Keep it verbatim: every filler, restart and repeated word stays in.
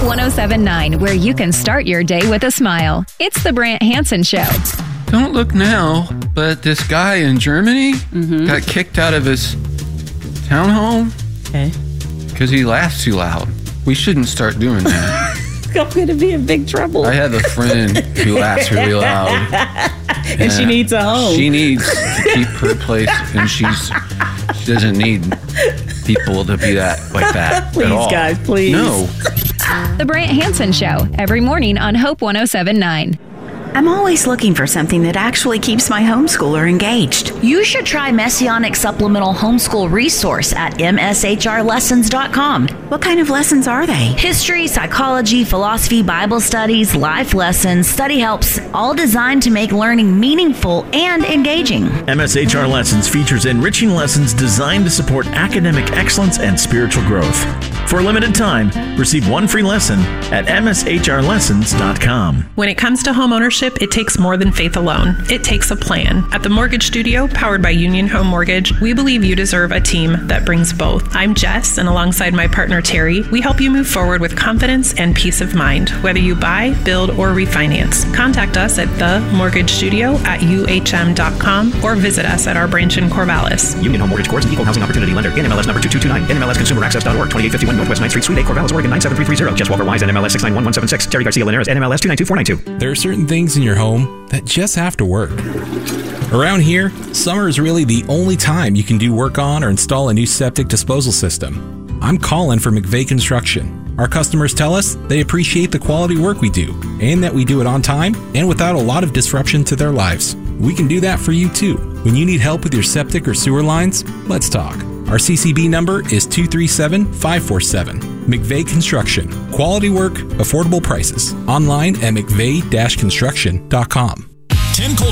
one oh seven point nine, where you can start your day with a smile. It's the Brant Hansen Show. Don't look now, but this guy in Germany mm-hmm. got kicked out of his townhome. Okay. Because he laughs too loud. We shouldn't start doing that. I'm going to be in big trouble. I have a friend who laughs really loud. and, and she needs a home. She needs to keep her place, and she's she doesn't need people to be that like that please, at all. guys, please. No. The Brant Hansen Show, every morning on Hope one oh seven point nine. I'm always looking for something that actually keeps my homeschooler engaged. You should try Messianic Supplemental Homeschool Resource at m s h r lessons dot com. What kind of lessons are they? History, psychology, philosophy, Bible studies, life lessons, study helps, all designed to make learning meaningful and engaging. M S H R Lessons features enriching lessons designed to support academic excellence and spiritual growth. For a limited time, receive one free lesson at m s h r lessons dot com. When it comes to homeownership, it takes more than faith alone. It takes a plan. At the Mortgage Studio, powered by Union Home Mortgage, we believe you deserve a team that brings both. I'm Jess, and alongside my partner Terry, we help you move forward with confidence and peace of mind, whether you buy, build, or refinance. Contact us at the mortgage studio at u h m dot com or visit us at our branch in Corvallis. Union Home Mortgage Corp is an equal housing opportunity lender. N M L S number two two two nine. N M L S consumer access dot org. twenty-eight fifty-one Northwest ninth Street, Suite eight, Corvallis, Oregon nine seven three three zero. Jess Walker Wise, N M L S six nine one one seven six. Terry Garcia Linares, N M L S two nine two four nine two. There are certain things in your home that just have to work. Around here, summer is really the only time you can do work on or install a new septic disposal system. I'm Colin for McVeigh Construction. Our customers tell us they appreciate the quality work we do and that we do it on time and without a lot of disruption to their lives. We can do that for you too. When you need help with your septic or sewer lines, let's talk. Our C C B number is two three seven, five four seven. McVeigh Construction. Quality work, affordable prices. Online at mcveigh dash construction dot com. ten Cold